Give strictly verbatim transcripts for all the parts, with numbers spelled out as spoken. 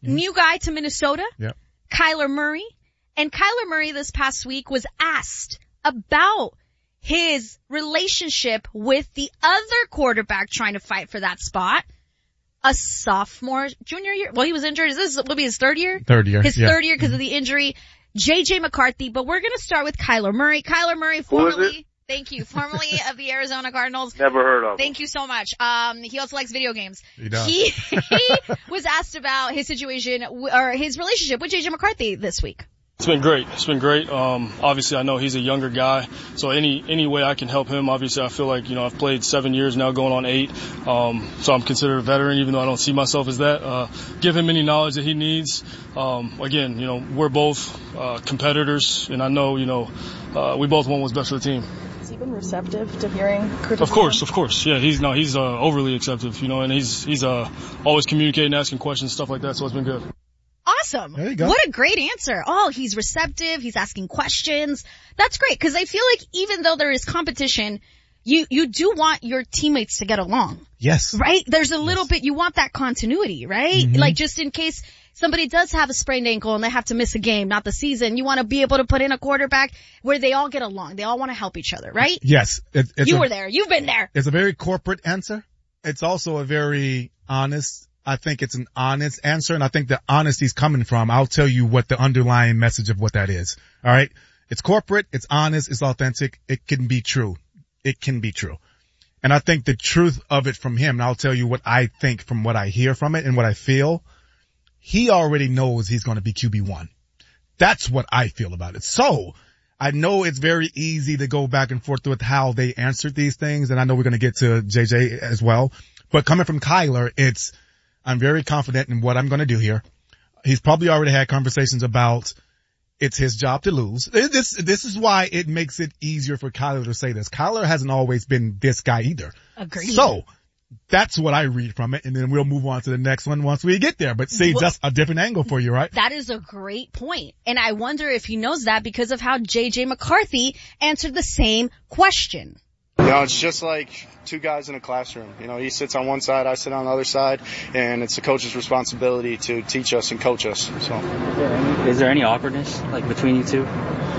Mm-hmm. New guy to Minnesota. Yep. Kyler Murray. And Kyler Murray this past week was asked about his relationship with the other quarterback trying to fight for that spot. A sophomore, junior year. Well, he was injured. Is this will be his third year? Third year. His yeah. third year because of the injury. J J McCarthy. But we're going to start with Kyler Murray. Kyler Murray, formerly, thank you, formerly of the Arizona Cardinals. Never heard of him. Thank you so much. Um, he also likes video games. He does. He, he was asked about his situation or his relationship with J J McCarthy this week. It's been great. It's been great. Um, obviously I know he's a younger guy, so any, any way I can help him, obviously I feel like, you know, I've played seven years now going on eight. Um, so I'm considered a veteran, even though I don't see myself as that. Uh, give him any knowledge that he needs. Um, again, you know, we're both, uh, competitors, and I know, you know, uh, we both want what's best for the team. Has he been receptive to hearing criticism? Of course, of course. Yeah, he's, no, he's, uh, overly acceptive, you know, and he's, he's, uh, always communicating, asking questions, stuff like that, so it's been good. Awesome. There you go. What a great answer. Oh, he's receptive. He's asking questions. That's great because I feel like even though there is competition, you, you do want your teammates to get along. Yes. Right? There's a little yes. bit, you want that continuity, right? Mm-hmm. Like just in case somebody does have a sprained ankle and they have to miss a game, not the season, you want to be able to put in a quarterback where they all get along. They all want to help each other, right? Yes. It, it's you a, were there. You've been there. It's a very corporate answer. It's also a very honest I think it's an honest answer, and I think the honesty's coming from, I'll tell you what the underlying message of what that is. All right? It's corporate, it's honest, it's authentic, it can be true. It can be true. And I think the truth of it from him, and I'll tell you what I think from what I hear from it and what I feel, he already knows he's going to be Q B one. That's what I feel about it. So, I know it's very easy to go back and forth with how they answered these things, and I know we're going to get to J J as well. But coming from Kyler, it's, I'm very confident in what I'm going to do here. He's probably already had conversations about it's his job to lose. This, this is why it makes it easier for Kyler to say this. Kyler hasn't always been this guy either. Agreed. So that's what I read from it, and then we'll move on to the next one once we get there. But see, well, just a different angle for you, right? That is a great point. And I wonder if he knows that because of how J J McCarthy answered the same question. You know, it's just like two guys in a classroom. You know, he sits on one side, I sit on the other side, and it's the coach's responsibility to teach us and coach us. So, is there any, is there any awkwardness like between you two?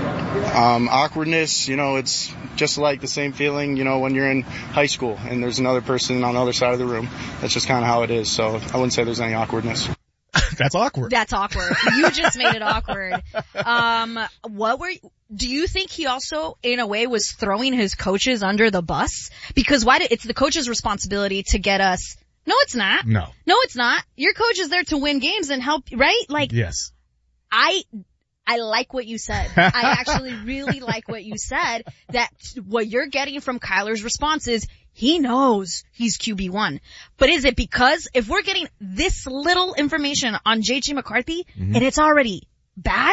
Um, awkwardness, you know, it's just like the same feeling, you know, when you're in high school and there's another person on the other side of the room. That's just kind of how it is. So I wouldn't say there's any awkwardness. That's awkward. That's awkward. You just made it awkward. Um, what were, do you think he also, in a way, was throwing his coaches under the bus? Because why did, it's the coach's responsibility to get us, no it's not. No. No it's not. Your coach is there to win games and help, right? Like, yes. I, I like what you said. I actually really like what you said, that what you're getting from Kyler's response is, he knows he's Q B one. But is it because if we're getting this little information on J J McCarthy mm-hmm. and it's already bad,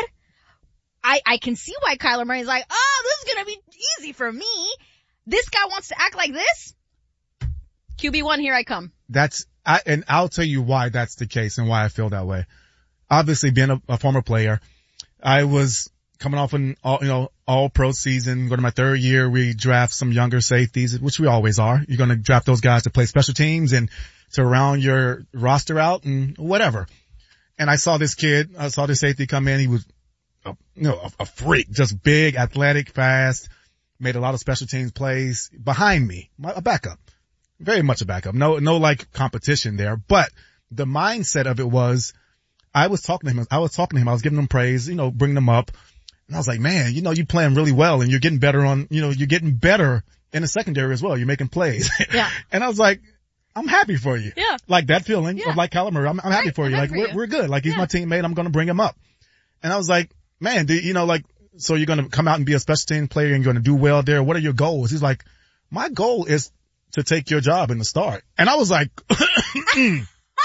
I, I can see why Kyler Murray's like, oh, this is going to be easy for me. This guy wants to act like this. Q B one, here I come. That's, I, and I'll tell you why that's the case and why I feel that way. Obviously being a, a former player, I was coming off an all, you know, all pro season, go to my third year, we draft some younger safeties, which we always are. You're going to draft those guys to play special teams and to round your roster out and whatever. And I saw this kid, I saw this safety come in. He was, a, you know, a, a freak, just big, athletic, fast, made a lot of special teams plays behind me, a backup, very much a backup. No, no like competition there, but the mindset of it was, I was talking to him, I was talking to him, I was giving him praise, you know, bringing him up. And I was like, man, you know, you're playing really well and you're getting better on, you know, you're getting better in the secondary as well. You're making plays. Yeah. And I was like, I'm happy for you. Yeah. Like that feeling yeah. of like Kyler Murray. I'm, I'm happy right. for you. I'm like for we're, you. we're good. Like he's yeah. my teammate. I'm going to bring him up. And I was like, man, do you know, like, so you're going to come out and be a special team player and you're going to do well there. What are your goals? He's like, my goal is to take your job in the start. And I was like, I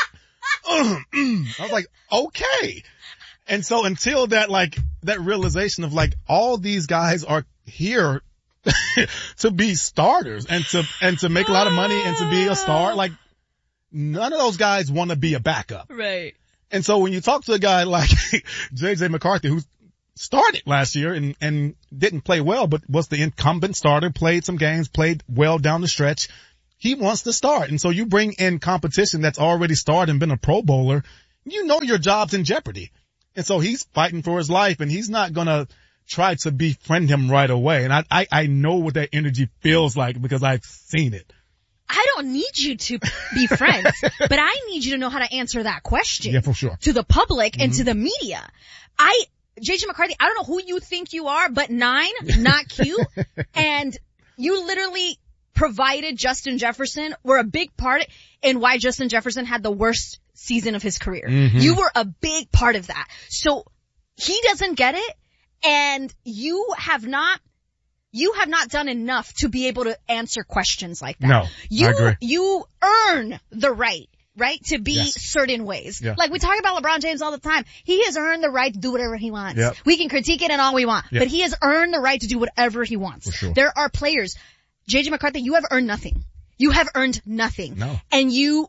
was like, okay. And so until that, like, that realization of like, all these guys are here to be starters and to, and to make a lot of money and to be a star, like, none of those guys want to be a backup. Right. And so when you talk to a guy like J J McCarthy, who started last year and, and didn't play well, but was the incumbent starter, played some games, played well down the stretch, he wants to start. And so you bring in competition that's already started and been a Pro Bowler. you know your job's in jeopardy. And so he's fighting for his life, and he's not gonna try to befriend him right away. And I, I, I know what that energy feels like because I've seen it. I don't need you to be friends, but I need you to know how to answer that question. Yeah, for sure. To the public and Mm-hmm. to the media. I, J J McCarthy, I don't know who you think you are, but nine, not cute. And you literally provided Justin Jefferson, were a big part in why Justin Jefferson had the worst season of his career. Mm-hmm. You were a big part of that. So he doesn't get it, and you have not You have not done enough to be able to answer questions like that. No, you, I agree. You earn the right, right, to be Yes. certain ways. Yeah. Like we talk about LeBron James all the time. He has earned the right to do whatever he wants. Yep. We can critique it and all we want, Yep. but he has earned the right to do whatever he wants. For sure. There are players, J J McCarthy, you have earned nothing. You have earned nothing. No. And you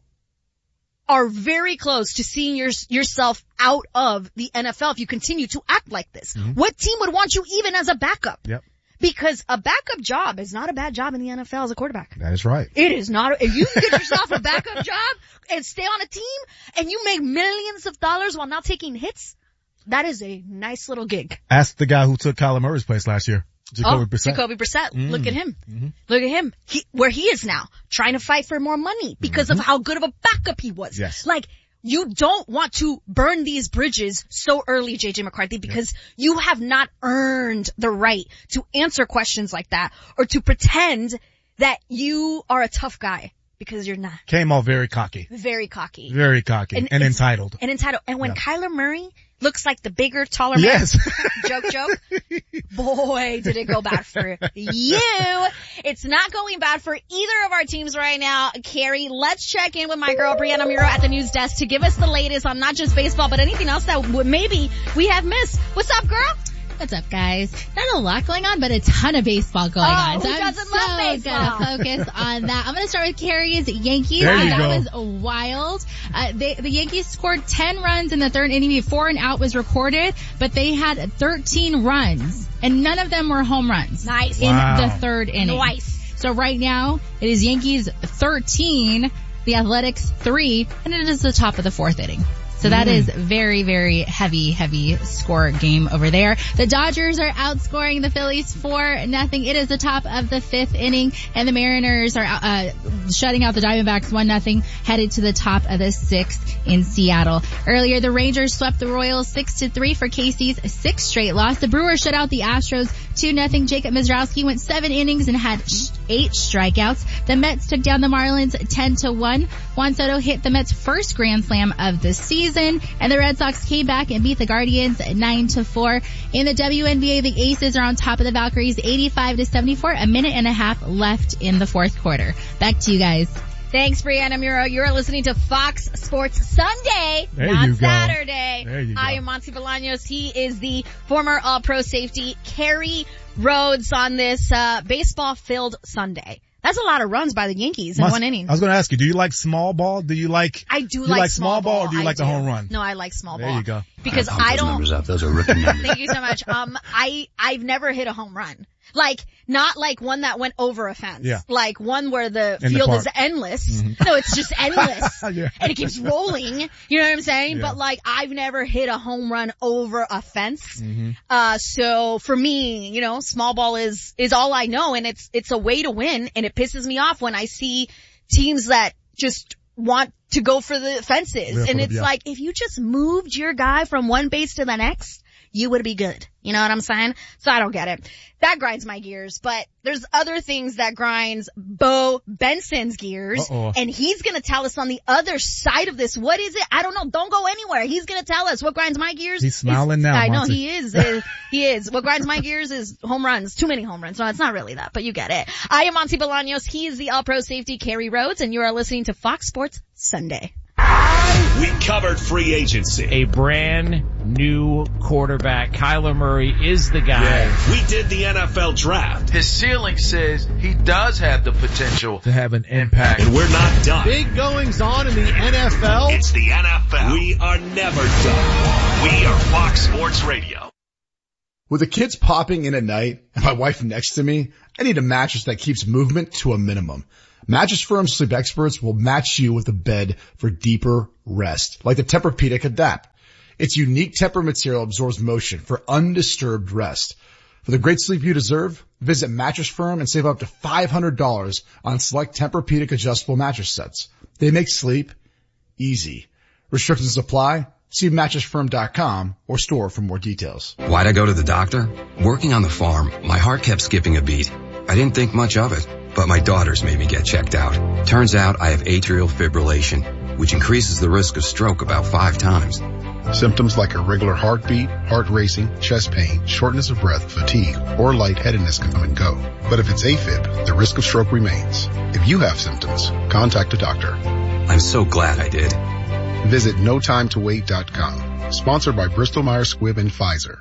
are very close to seeing your, yourself out of the N F L if you continue to act like this. Mm-hmm. What team would want you even as a backup? Yep. Because a backup job is not a bad job in the N F L as a quarterback. That is right. It is not. If you can get yourself a backup job and stay on a team and you make millions of dollars while not taking hits, that is a nice little gig. Ask the guy who took Kyler Murray's place last year, Jacoby oh, Brissett. Jacoby Brissett. Mm. Look at him. Mm-hmm. Look at him. He, where he is now, trying to fight for more money because Mm-hmm. of how good of a backup he was. Yes. Like, you don't want to burn these bridges so early, J J McCarthy, because you have not earned the right to answer questions like that or to pretend that you are a tough guy, because you're not. Came off very cocky. Very cocky. Very cocky. And, and it's- entitled. And entitled. And when Yeah. Kyler Murray looks like the bigger, taller man. Yes. joke, joke. Boy, did it go bad for you. It's not going bad for either of our teams right now. Carrie, let's check in with my girl, Brianna Muro at the news desk to give us the latest on not just baseball, but anything else that w- maybe we have missed. What's up, girl? What's up, guys? Not a lot going on, but a ton of baseball going Oh, on. who So I'm doesn't so love baseball? gonna focus on that. I'm gonna start with Carrie's Yankees. There you that go. was wild. Uh, they, the Yankees scored ten runs in the third inning before an out was recorded, but they had thirteen runs, and none of them were home runs. Nice. In Wow. the third inning. Nice. So right now, it is Yankees thirteen, the Athletics three, and it is the top of the fourth inning. So that is very, very heavy, heavy score game over there. The Dodgers are outscoring the Phillies four nothing. It is the top of the fifth inning, and the Mariners are uh, shutting out the Diamondbacks one nothing, headed to the top of the sixth in Seattle. Earlier, the Rangers swept the Royals six to three for Casey's sixth straight loss. The Brewers shut out the Astros two nothing. Jacob Mizrowski went seven innings and had sh- eight strikeouts. The Mets took down the Marlins ten to one. Juan Soto hit the Mets' first grand slam of the season. And the Red Sox came back and beat the Guardians nine to four. In the W N B A, the Aces are on top of the Valkyries eighty-five to seventy-four. A minute and a half left in the fourth quarter. Back to you guys. Thanks, Brianna Muro. You're listening to Fox Sports Sunday, There not you go. Saturday. There you go. I am Monty Bolaños. He is the former All-Pro safety. Carrie Rhodes on this uh baseball-filled Sunday. That's a lot of runs by the Yankees in Must- one inning. I was going to ask you, do you like small ball? Do you like, I do you like, like small ball or do you I like the home run? No, I like small There ball. you go. Because Pump I those don't. numbers up. Those are rookie numbers. Thank you so much. Um, I, I've never hit a home run. Like, not like one that went over a fence. Yeah. Like one where the In the field is park. endless. No, it's just endless. Yeah. And it keeps rolling. You know what I'm saying? Yeah. But like, I've never hit a home run over a fence. Mm-hmm. Uh, so for me, you know, small ball is, is all I know, and it's, it's a way to win, and it pisses me off when I see teams that just want to go for the fences. Yeah, and for it's the- yeah. like, if you just moved your guy from one base to the next, you would be good. You know what I'm saying? So I don't get it. That grinds my gears, but there's other things that grinds Bo Benson's gears. Uh-oh. And he's gonna tell us on the other side of this. What is it? I don't know. Don't go anywhere. He's gonna tell us what grinds my gears. He's smiling is, now, I know Monty. he is. Uh, he is. What grinds my gears is home runs. Too many home runs. No, it's not really that, but you get it. I am Monty Bolaños. He is the All-Pro safety, Carrie Rhodes, and you are listening to Fox Sports Sunday. We covered free agency. A brand new quarterback. Kyler Murray is the guy. We did the N F L draft. His ceiling says he does have the potential To have an impact. And we're not done. Big goings on in the N F L. It's the N F L. We are never done. We are Fox Sports Radio. With the kids popping in at night and my wife next to me, I need a mattress that keeps movement to a minimum. Mattress Firm sleep experts will match you with a bed for deeper rest, like the Tempur-Pedic Adapt. Its unique Tempur material absorbs motion for undisturbed rest. For the great sleep you deserve, visit Mattress Firm and save up to five hundred dollars on select Tempur-Pedic adjustable mattress sets. They make sleep easy. Restrictions apply. See mattress firm dot com or store for more details. Why'd I go to the doctor? Working on the farm, my heart kept skipping a beat. I didn't think much of it, but my daughters made me get checked out. Turns out I have atrial fibrillation, which increases the risk of stroke about five times. Symptoms like irregular heartbeat, heart racing, chest pain, shortness of breath, fatigue, or lightheadedness can come and go. But if it's AFib, the risk of stroke remains. If you have symptoms, contact a doctor. I'm so glad I did. Visit no time to wait dot com. Sponsored by Bristol Myers Squibb and Pfizer.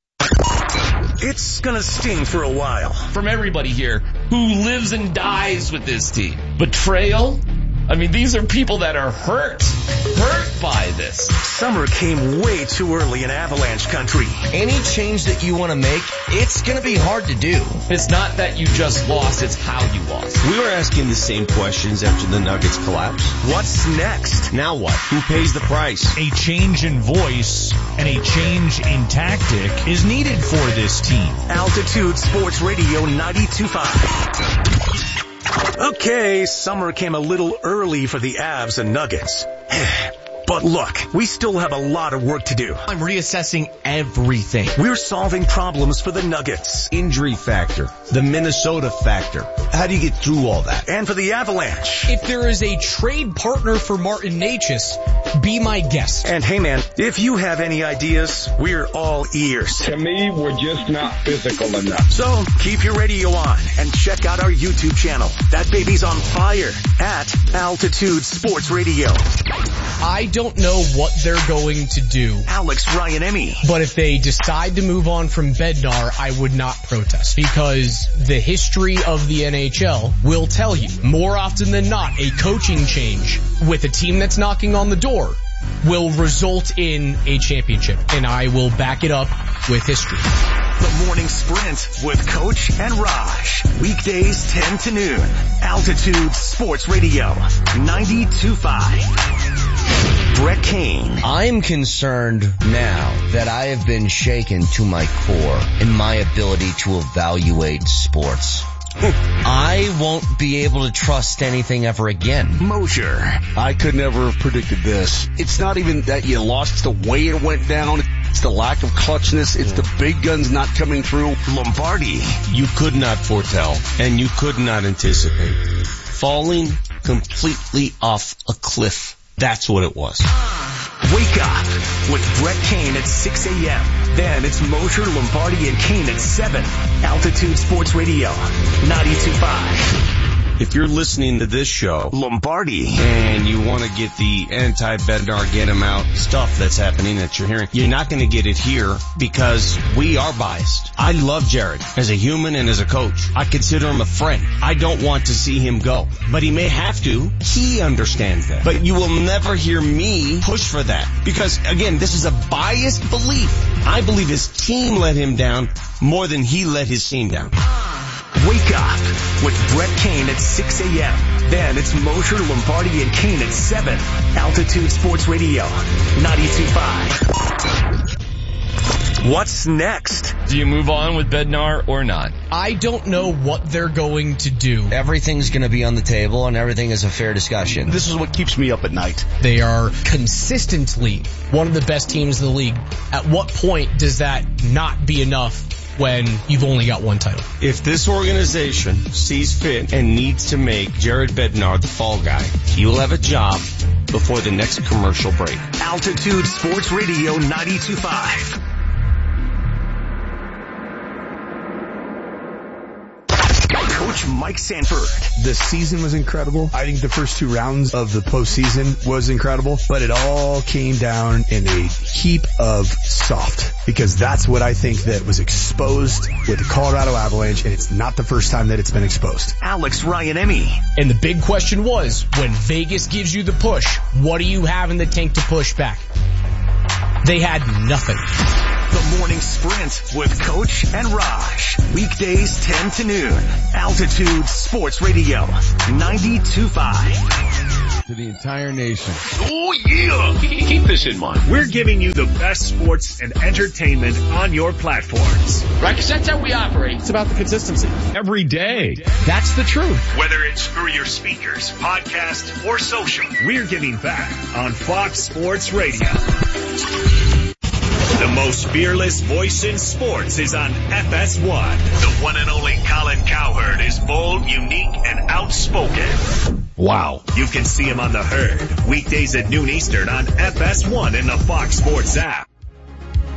It's gonna sting for a while. From everybody here who lives and dies with this team. Betrayal? I mean, these are people that are hurt, hurt by this. Summer came way too early in Avalanche country. Any change that you want to make, it's going to be hard to do. It's not that you just lost, it's how you lost. We were asking the same questions after the Nuggets collapse. What's next? Now what? Who pays the price? A change in voice and a change in tactic is needed for this team. Altitude Sports Radio ninety-two point five. Okay, summer came a little early for the Avs and Nuggets. But look, we still have a lot of work to do. I'm reassessing everything. We're solving problems for the Nuggets. Injury factor, the Minnesota factor. How do you get through all that? And for the Avalanche. If there is a trade partner for Martin Necas, be my guest. And hey man, if you have any ideas, we're all ears. To me, we're just not physical enough. So keep your radio on and check out our YouTube channel. That baby's on fire at Altitude Sports Radio. I don't know what they're going to do. Alex Ryan-Emmy. But if they decide to move on from Bednar, I would not protest, because the history of the N H L will tell you more often than not a coaching change with a team that's knocking on the door will result in a championship, and I will back it up with history. The Morning Sprint with Coach and Raj. Weekdays ten to noon. Altitude Sports Radio ninety-two point five. Brett Kane. I'm concerned now that I have been shaken to my core in my ability to evaluate sports. I won't be able to trust anything ever again. Mosier. I could never have predicted this. It's not even that you lost, it's the way it went down. It's the lack of clutchness. It's the big guns not coming through. Lombardi. You could not foretell, and you could not anticipate. Falling completely off a cliff. That's what it was. Wake up with Brett Kane at six a.m. Then it's Mosher, Lombardi, and Kane at seven. Altitude Sports Radio ninety-two point five. If you're listening to this show, Lombardi, and you want to get the anti-Bednar, get him out stuff that's happening that you're hearing, you're not going to get it here because we are biased. I love Jared as a human and as a coach. I consider him a friend. I don't want to see him go, but he may have to. He understands that. But you will never hear me push for that because, again, this is a biased belief. I believe his team let him down more than he let his team down. Wake up with Brett Kane at six a.m. Then it's Mosher, Lombardi, and Kane at seven. Altitude Sports Radio ninety-two point five. What's next? Do you move on with Bednar or not? I don't know what they're going to do. Everything's going to be on the table and everything is a fair discussion. This is what keeps me up at night. They are consistently one of the best teams in the league. At what point does that not be enough when you've only got one title? If this organization sees fit and needs to make Jared Bednar the fall guy, he will have a job before the next commercial break. Altitude Sports Radio ninety-two point five. Coach Mike Sanford. The season was incredible. I think the first two rounds of the postseason was incredible, but it all came down in a heap of soft, because that's what I think that was exposed with the Colorado Avalanche, and it's not the first time that it's been exposed. Alex Ryan-Emmy. And the big question was, when Vegas gives you the push, what do you have in the tank to push back? They had nothing. The The Morning Sprint with Coach and Raj. Weekdays ten to noon. Altitude Sports Radio. ninety-two point five. To the entire nation. Oh yeah! Keep this in mind. We're giving you the best sports and entertainment on your platforms. Right, because that's how we operate. It's about the consistency. Every day. That's the truth. Whether it's through your speakers, podcast, or social, we're giving back on Fox Sports Radio. The most fearless voice in sports is on F S one. The one and only Colin Cowherd is bold, unique, and outspoken. Wow. You can see him on The Herd, weekdays at noon Eastern on F S one and the Fox Sports app.